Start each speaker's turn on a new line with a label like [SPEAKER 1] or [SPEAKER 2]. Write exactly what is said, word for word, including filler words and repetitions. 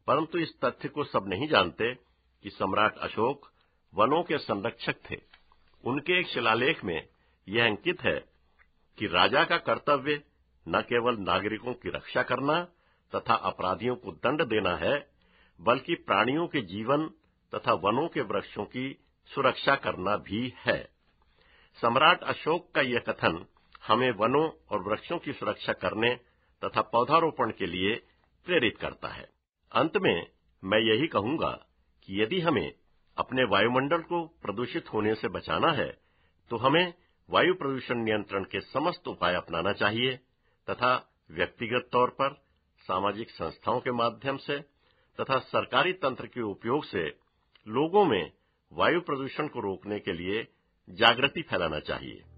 [SPEAKER 1] परंतु इस तथ्य को सब नहीं जानते कि सम्राट अशोक वनों के संरक्षक थे। उनके एक शिलालेख में यह अंकित है कि राजा का कर्तव्य न केवल नागरिकों की रक्षा करना तथा अपराधियों को दंड देना है, बल्कि प्राणियों के जीवन तथा वनों के वृक्षों की सुरक्षा करना भी है। सम्राट अशोक का यह कथन हमें वनों और वृक्षों की सुरक्षा करने तथा पौधारोपण के लिए प्रेरित करता है। अंत में मैं यही कहूंगा कि यदि हमें अपने वायुमंडल को प्रदूषित होने से बचाना है, तो हमें वायु प्रदूषण नियंत्रण के समस्त उपाय अपनाना चाहिए तथा व्यक्तिगत तौर पर, सामाजिक संस्थाओं के माध्यम से तथा सरकारी तंत्र के उपयोग से लोगों में वायु प्रदूषण को रोकने के लिए जागृति फैलाना चाहिए।